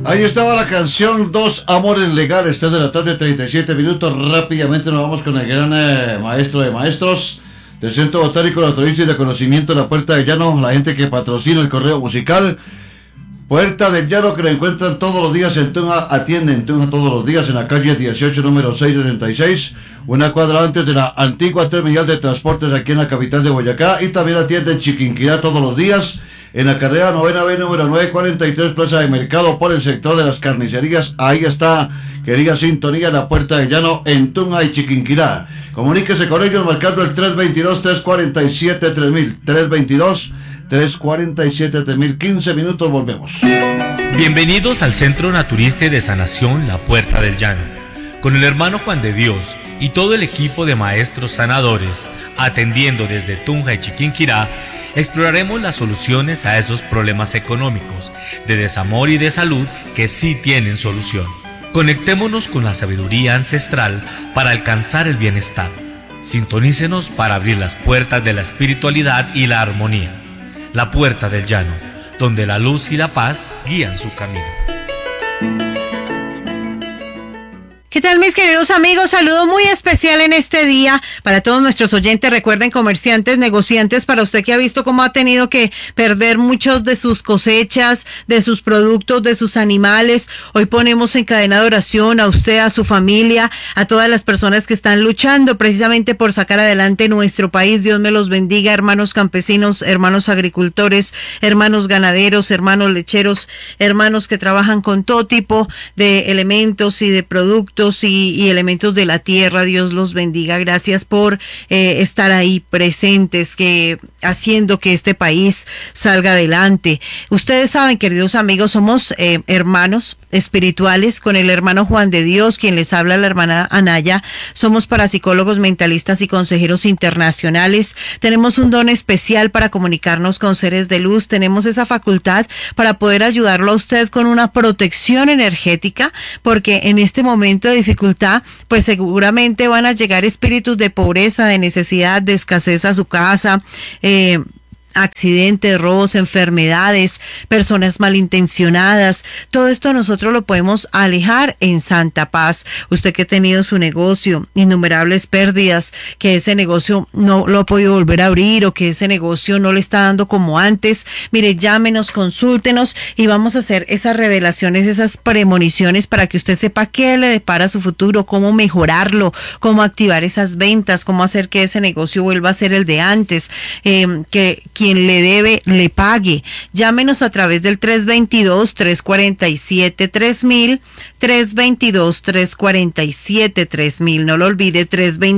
Ahí estaba la canción Dos Amores Legales, 3 de la tarde, 37 minutos. Rápidamente nos vamos con el gran maestro de maestros del Centro Botánico, la provincia de Conocimiento de la Puerta del Llano, la gente que patrocina el correo musical. Puerta del Llano, que lo encuentran todos los días en Tunja, atienden en Tunja todos los días en la calle 18, número 666, una cuadra antes de la antigua terminal de transportes aquí en la capital de Boyacá, y también atienden en Chiquinquirá todos los días en la carrera 9B, número 943, Plaza de Mercado, por el sector de las carnicerías. Ahí está, querida sintonía, la Puerta del Llano en Tunja y Chiquinquirá. Comuníquese con ellos marcando el 322-347-3000, 322-347-3000. 15 minutos, volvemos. Bienvenidos al Centro Naturista y de Sanación La Puerta del Llano, con el hermano Juan de Dios y todo el equipo de maestros sanadores, atendiendo desde Tunja y Chiquinquirá. Exploraremos las soluciones a esos problemas económicos, de desamor y de salud que sí tienen solución. Conectémonos con la sabiduría ancestral para alcanzar el bienestar. Sintonícenos para abrir las puertas de la espiritualidad y la armonía. La Puerta del Llano, donde la luz y la paz guían su camino. ¿Qué tal, mis queridos amigos? Saludo muy especial en este día para todos nuestros oyentes. Recuerden, comerciantes, negociantes, para usted que ha visto cómo ha tenido que perder muchos de sus cosechas, de sus productos, de sus animales. Hoy ponemos en cadena de oración a usted, a su familia, a todas las personas que están luchando precisamente por sacar adelante nuestro país. Dios me los bendiga, hermanos campesinos, hermanos agricultores, hermanos ganaderos, hermanos lecheros, hermanos que trabajan con todo tipo de elementos y de productos y elementos de la tierra. Dios los bendiga. Gracias por estar ahí presentes, haciendo que este país salga adelante. Ustedes saben, queridos amigos, somos hermanos espirituales con el hermano Juan de Dios, quien les habla, la hermana Anaya. Somos parapsicólogos, mentalistas y consejeros internacionales. Tenemos un don especial para comunicarnos con seres de luz. Tenemos esa facultad para poder ayudarlo a usted con una protección energética, porque en este momento de dificultad, pues seguramente van a llegar espíritus de pobreza, de necesidad, de escasez a su casa, accidentes, robos, enfermedades, personas malintencionadas. Todo esto nosotros lo podemos alejar en Santa Paz. Usted que ha tenido su negocio, innumerables pérdidas, que ese negocio no lo ha podido volver a abrir, o que ese negocio no le está dando como antes, mire, llámenos, consúltenos y vamos a hacer esas revelaciones, esas premoniciones para que usted sepa qué le depara su futuro, cómo mejorarlo, cómo activar esas ventas, cómo hacer que ese negocio vuelva a ser el de antes, que quien le debe le pague. Llámenos a través del 322-347-3000, 322-347-3000. No lo olvide,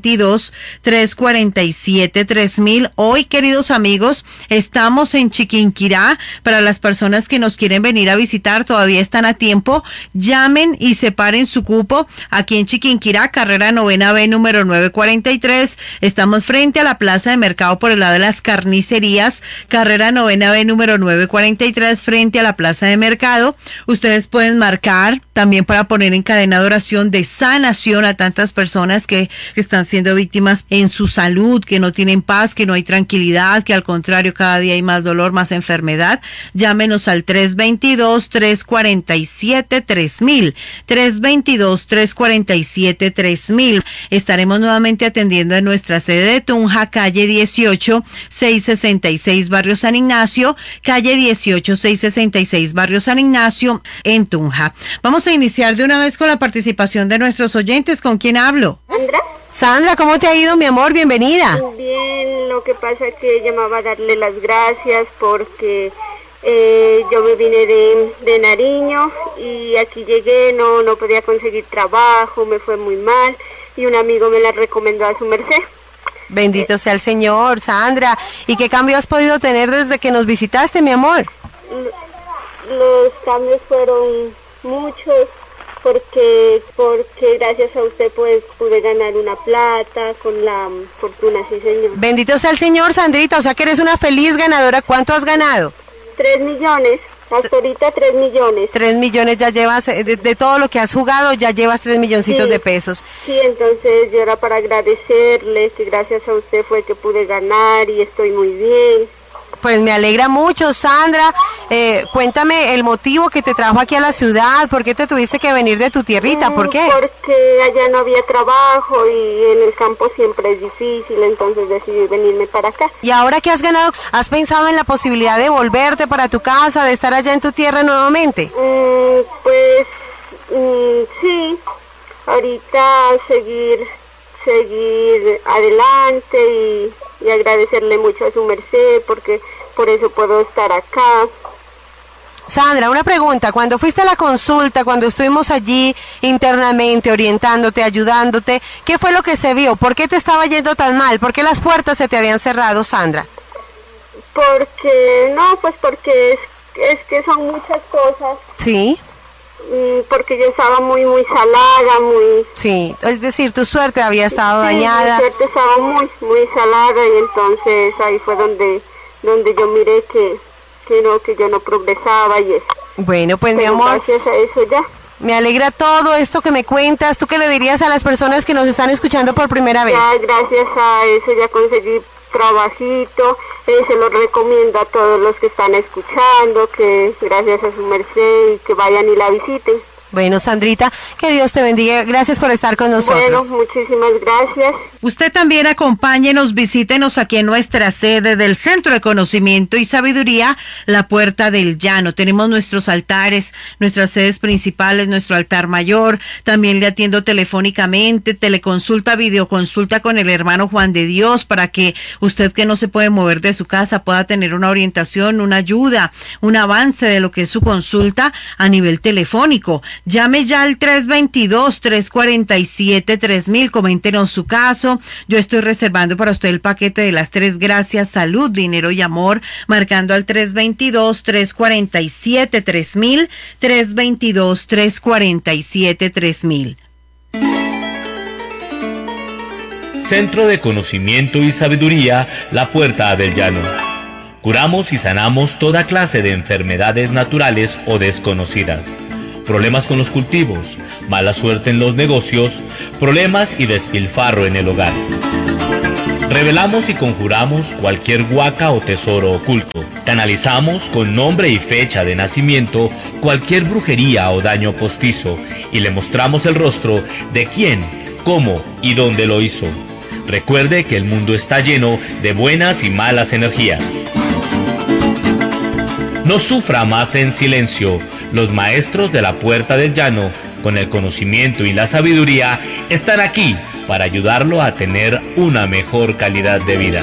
322-347-3000. Hoy, queridos amigos, estamos en Chiquinquirá. Para las personas que nos quieren venir a visitar, todavía están a tiempo. Llamen y separen su cupo aquí en Chiquinquirá, carrera 9B, número 943. Estamos frente a la Plaza de Mercado por el lado de las carnicerías, carrera 9B, número 943, frente a la Plaza de Mercado. Ustedes pueden marcar también para poner en cadena de oración de sanación a tantas personas que están siendo víctimas en su salud, que no tienen paz, que no hay tranquilidad, que al contrario cada día hay más dolor, más enfermedad. Llámenos al 322-347-3000, 322-347-3000. Estaremos nuevamente atendiendo en nuestra sede de Tunja, calle 18, 666, Barrio San Ignacio, calle 18, 666, Barrio San Ignacio, en Tunja. Vamos a iniciar de una vez con la participación de nuestros oyentes. ¿Con quién hablo? Sandra. Sandra, ¿cómo te ha ido, mi amor? Bienvenida. Bien, lo que pasa es que llamaba a darle las gracias porque yo me vine de Nariño y aquí llegué, no podía conseguir trabajo, me fue muy mal y un amigo me la recomendó a su merced. Bendito sea el Señor, Sandra. ¿Y qué cambio has podido tener desde que nos visitaste, mi amor? Los cambios fueron muchos porque gracias a usted pues pude ganar una plata con la fortuna, sí señor. Bendito sea el Señor, Sandrita, o sea que eres una feliz ganadora. ¿Cuánto has ganado? 3 millones. Hasta ahorita 3 millones. 3 millones ya llevas, de todo lo que has jugado, ya llevas 3 milloncitos de pesos. Sí, entonces yo era para agradecerle que gracias a usted fue que pude ganar y estoy muy bien. Pues me alegra mucho, Sandra. Cuéntame el motivo que te trajo aquí a la ciudad. ¿Por qué te tuviste que venir de tu tierrita? ¿Por qué? Porque allá no había trabajo y en el campo siempre es difícil, entonces decidí venirme para acá. ¿Y ahora que has ganado, has pensado en la posibilidad de volverte para tu casa, de estar allá en tu tierra nuevamente? Sí, ahorita seguir adelante y agradecerle mucho a su merced porque por eso puedo estar acá. Sandra, una pregunta, cuando fuiste a la consulta, cuando estuvimos allí internamente orientándote, ayudándote, ¿qué fue lo que se vio? ¿Por qué te estaba yendo tan mal? ¿Por qué las puertas se te habían cerrado, Sandra? Porque es que son muchas cosas. Sí. Porque yo estaba muy salada, Sí, es decir, tu suerte había estado dañada. Mi suerte estaba muy salada y entonces ahí fue donde yo miré que yo no progresaba y eso. Bueno, pues pero mi amor, gracias a eso ya. Me alegra todo esto que me cuentas. ¿Tú qué le dirías a las personas que nos están escuchando por primera vez? Ya, gracias a eso ya conseguí trabajito, se lo recomiendo a todos los que están escuchando, que gracias a su merced y que vayan y la visiten. Bueno, Sandrita, que Dios te bendiga. Gracias por estar con nosotros. Bueno, muchísimas gracias. Usted también acompáñenos, visítenos aquí en nuestra sede del Centro de Conocimiento y Sabiduría, La Puerta del Llano. Tenemos nuestros altares, nuestras sedes principales, nuestro altar mayor. También le atiendo telefónicamente, teleconsulta, videoconsulta con el hermano Juan de Dios para que usted que no se puede mover de su casa pueda tener una orientación, una ayuda, un avance de lo que es su consulta a nivel telefónico. Llame ya al 322-347-3000, coméntenos su caso. Yo estoy reservando para usted el paquete de las 3 gracias, salud, dinero y amor, marcando al 322-347-3000, 322-347-3000. Centro de Conocimiento y Sabiduría, La Puerta del Llano. Curamos y sanamos toda clase de enfermedades naturales o desconocidas. Problemas con los cultivos, mala suerte en los negocios, problemas y despilfarro en el hogar. Revelamos y conjuramos cualquier huaca o tesoro oculto. Canalizamos con nombre y fecha de nacimiento cualquier brujería o daño postizo y le mostramos el rostro de quién, cómo y dónde lo hizo. Recuerde que el mundo está lleno de buenas y malas energías. No sufra más en silencio. Los maestros de la Puerta del Llano, con el conocimiento y la sabiduría, están aquí para ayudarlo a tener una mejor calidad de vida.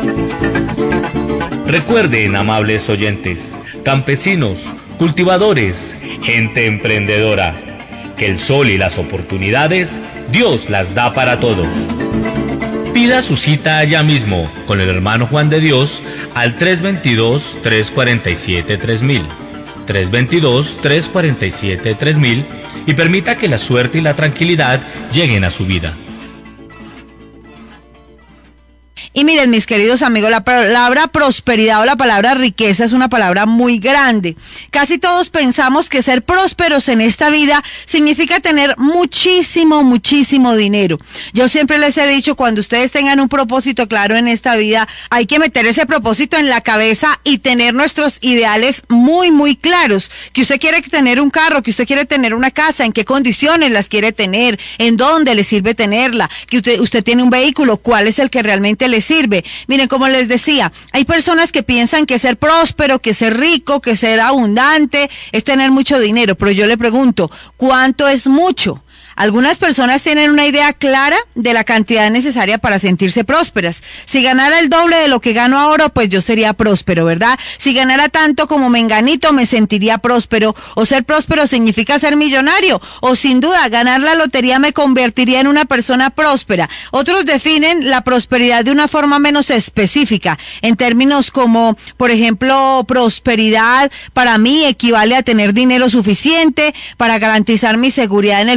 Recuerden, amables oyentes, campesinos, cultivadores, gente emprendedora, que el sol y las oportunidades, Dios las da para todos. Pida su cita allá mismo con el hermano Juan de Dios al 322-347-3000. 322-347-3000 y permita que la suerte y la tranquilidad lleguen a su vida. Y miren, mis queridos amigos, la palabra prosperidad o la palabra riqueza es una palabra muy grande. Casi todos pensamos que ser prósperos en esta vida significa tener muchísimo dinero. Yo siempre les he dicho, cuando ustedes tengan un propósito claro en esta vida, hay que meter ese propósito en la cabeza y tener nuestros ideales muy claros. Que usted quiere tener un carro, que usted quiere tener una casa, en qué condiciones las quiere tener, en dónde le sirve tenerla, que usted tiene un vehículo, cuál es el que realmente le sirve. Miren, como les decía, hay personas que piensan que ser próspero, que ser rico, que ser abundante es tener mucho dinero, pero yo le pregunto, ¿cuánto es mucho? Algunas personas tienen una idea clara de la cantidad necesaria para sentirse prósperas. Si ganara el doble de lo que gano ahora, pues yo sería próspero, ¿verdad? Si ganara tanto como menganito, me sentiría próspero. O ser próspero significa ser millonario. O sin duda, ganar la lotería me convertiría en una persona próspera. Otros definen la prosperidad de una forma menos específica, en términos como, por ejemplo, prosperidad para mí equivale a tener dinero suficiente para garantizar mi seguridad en el futuro.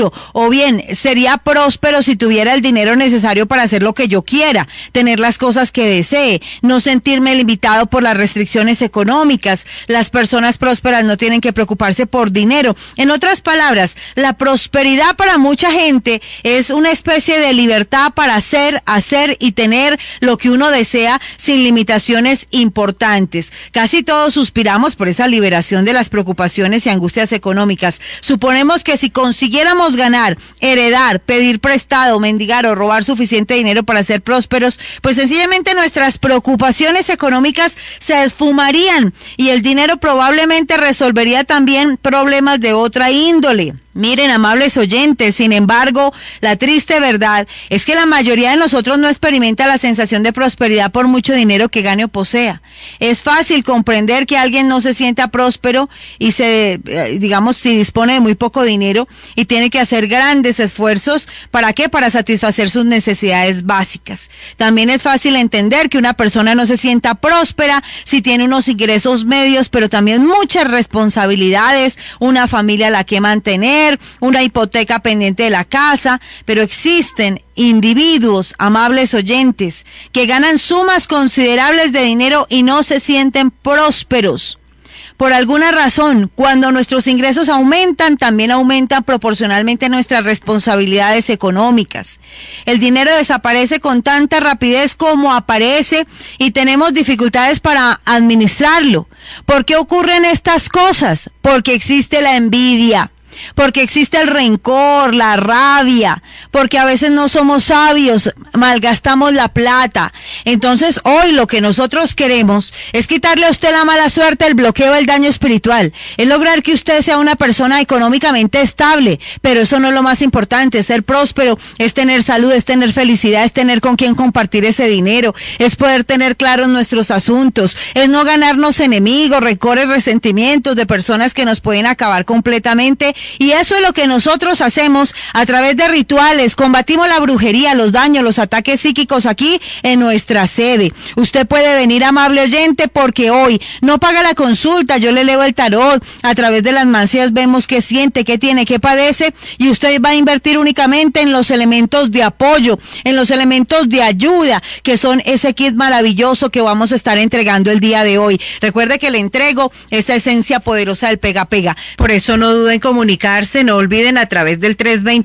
ejemplo, o bien, sería próspero si tuviera el dinero necesario para hacer lo que yo quiera, tener las cosas que desee, no sentirme limitado por las restricciones económicas. Las personas prósperas no tienen que preocuparse por dinero. En otras palabras, la prosperidad para mucha gente es una especie de libertad para hacer y tener lo que uno desea sin limitaciones importantes. Casi todos suspiramos por esa liberación de las preocupaciones y angustias económicas. Suponemos que si consiguiéramos ganar, heredar, pedir prestado, mendigar o robar suficiente dinero para ser prósperos, pues sencillamente nuestras preocupaciones económicas se esfumarían y el dinero probablemente resolvería también problemas de otra índole. Miren, amables oyentes, sin embargo, la triste verdad es que la mayoría de nosotros no experimenta la sensación de prosperidad por mucho dinero que gane o posea. Es fácil comprender que alguien no se sienta próspero y si dispone de muy poco dinero y tiene que hacer grandes esfuerzos. ¿Para qué? Para satisfacer sus necesidades básicas. También es fácil entender que una persona no se sienta próspera si tiene unos ingresos medios, pero también muchas responsabilidades, una familia a la que mantener, una hipoteca pendiente de la casa, pero existen individuos, amables oyentes, que ganan sumas considerables de dinero y no se sienten prósperos. Por alguna razón, cuando nuestros ingresos aumentan, también aumentan proporcionalmente nuestras responsabilidades económicas. El dinero desaparece con tanta rapidez como aparece y tenemos dificultades para administrarlo. ¿Por qué ocurren estas cosas? Porque existe la envidia. Porque existe el rencor, la rabia, porque a veces no somos sabios, malgastamos la plata. Entonces hoy lo que nosotros queremos es quitarle a usted la mala suerte, el bloqueo, el daño espiritual, es lograr que usted sea una persona económicamente estable, pero eso no es lo más importante. Ser próspero es tener salud, es tener felicidad, es tener con quien compartir ese dinero, es poder tener claros nuestros asuntos, es no ganarnos enemigos, rencores, resentimientos de personas que nos pueden acabar completamente. Y eso es lo que nosotros hacemos a través de rituales. Combatimos la brujería, los daños, los ataques psíquicos aquí en nuestra sede. Usted puede venir, amable oyente, porque hoy no paga la consulta. Yo le leo el tarot. A través de las mancias vemos qué siente, qué tiene, qué padece. Y usted va a invertir únicamente en los elementos de apoyo, en los elementos de ayuda, que son ese kit maravilloso que vamos a estar entregando el día de hoy. Recuerde que le entrego esa esencia poderosa del pega-pega. Por eso no duden en comunicarse, no olviden a través del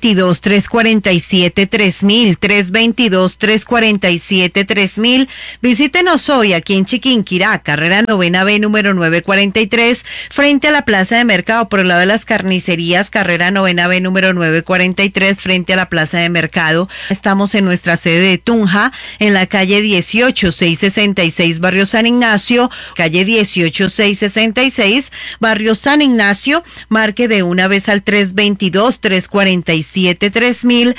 322-347-3000, 322-347-3000. Visítenos hoy aquí en Chiquinquirá, carrera 9B, número 943, frente a la Plaza de Mercado, por el lado de las carnicerías, carrera 9B, número 943, frente a la Plaza de Mercado. Estamos en nuestra sede de Tunja, en la calle 18666, barrio San Ignacio, calle 18666, barrio San Ignacio. Marque de una vez al 322-347-3000,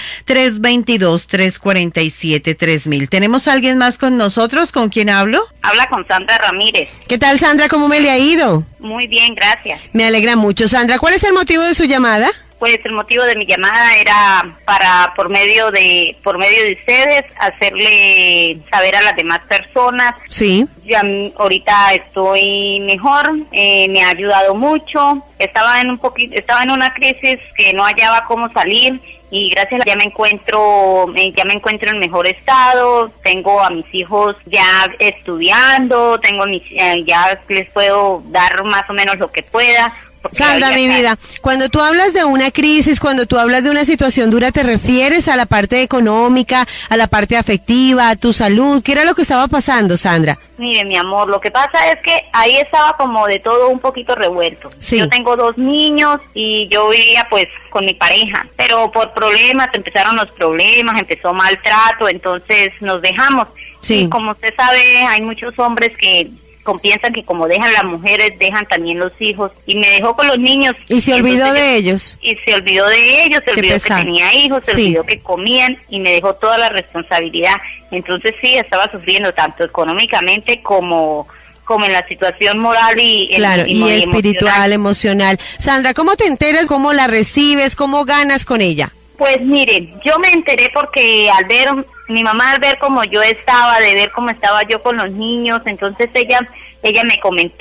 322-347-3000. ¿Tenemos a alguien más con nosotros? ¿Con quién hablo? Habla con Sandra Ramírez. ¿Qué tal, Sandra? ¿Cómo me le ha ido? Muy bien, gracias. Me alegra mucho. Sandra, ¿cuál es el motivo de su llamada? Pues el motivo de mi llamada era para, por medio de ustedes, hacerle saber a las demás personas. Sí. Yo ahorita estoy mejor, me ha ayudado mucho. Estaba en una crisis que no hallaba cómo salir. Y gracias a ya me encuentro en mejor estado. Tengo a mis hijos ya estudiando, ya les puedo dar más o menos lo que pueda. Sandra, mi vida, cuando tú hablas de una crisis, cuando tú hablas de una situación dura, ¿te refieres a la parte económica, a la parte afectiva, a tu salud? ¿Qué era lo que estaba pasando, Sandra? Mire, mi amor, lo que pasa es que ahí estaba como de todo un poquito revuelto. Sí. Yo tengo 2 niños y yo vivía pues con mi pareja, pero por problemas, empezaron los problemas, empezó maltrato, entonces nos dejamos. Sí. Y como usted sabe, hay muchos hombres que piensan que como dejan las mujeres, dejan también los hijos, y me dejó con los niños. ¿Y se olvidó de ellos? Y se olvidó de ellos, se olvidó que tenía hijos, se olvidó que comían, y me dejó toda la responsabilidad. Entonces sí, estaba sufriendo tanto económicamente como en la situación moral y espiritual, emocional. Sandra, ¿cómo te enteras? ¿Cómo la recibes? ¿Cómo ganas con ella? Pues mire, yo me enteré porque mi mamá al ver cómo yo estaba, de ver cómo estaba yo con los niños, entonces ella me comentó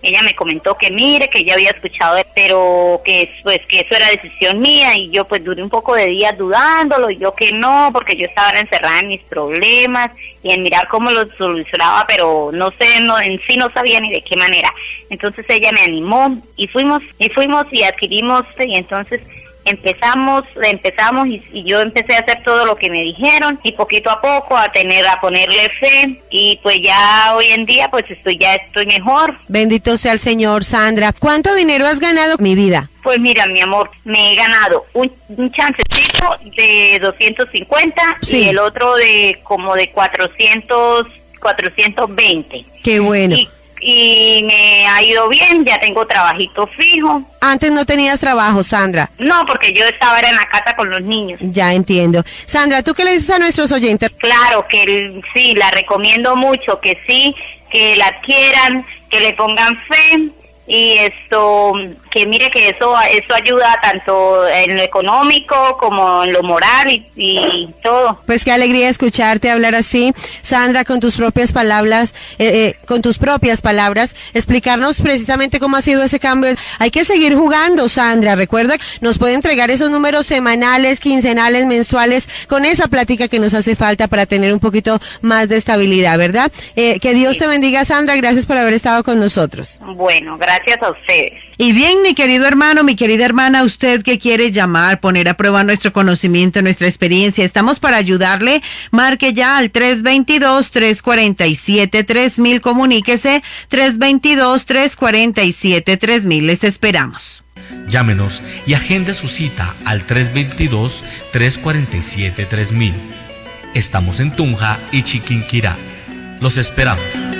ella me comentó que mire, que ella había escuchado, pero que pues que eso era decisión mía, y yo pues duré un poco de días dudándolo, y yo que no, porque yo estaba encerrada en mis problemas y en mirar cómo los solucionaba, pero no sé, en sí no sabía ni de qué manera. Entonces ella me animó y fuimos y adquirimos, y entonces empezamos y yo empecé a hacer todo lo que me dijeron, y poquito a poco a ponerle fe, y pues ya hoy en día pues estoy mejor. Bendito sea el Señor. Sandra, ¿cuánto dinero has ganado, mi vida? Pues mira, mi amor, me he ganado un chancecito de 250, sí, y el otro de como de 420. Qué bueno. Y me ha ido bien, ya tengo trabajito fijo. Antes no tenías trabajo, Sandra. No, porque yo estaba en la casa con los niños. Ya entiendo. Sandra, ¿tú qué le dices a nuestros oyentes? Claro, que sí, la recomiendo mucho, que sí, que la adquieran, que le pongan fe, y que mire que eso ayuda tanto en lo económico como en lo moral y todo. Pues qué alegría escucharte hablar así, Sandra, con tus propias palabras, explicarnos precisamente cómo ha sido ese cambio. Hay que seguir jugando, Sandra. Recuerda, nos puede entregar esos números semanales, quincenales, mensuales, con esa plática que nos hace falta para tener un poquito más de estabilidad, ¿verdad? Que Dios te bendiga, Sandra. Gracias por haber estado con nosotros. Bueno, gracias a ustedes. Y bien, mi querido hermano, mi querida hermana, usted que quiere llamar, poner a prueba nuestro conocimiento, nuestra experiencia, estamos para ayudarle. Marque ya al 322-347-3000, comuníquese 322-347-3000. Les esperamos. Llámenos y agende su cita al 322-347-3000. Estamos en Tunja y Chiquinquirá. Los esperamos.